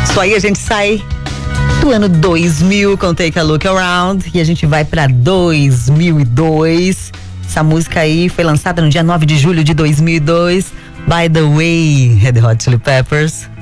Isso aí, a gente sai do ano 2000 com Take a Look Around e a gente vai pra 2002. Essa música aí foi lançada no dia 9 de julho de 2002. By the Way, Red Hot Chili Peppers.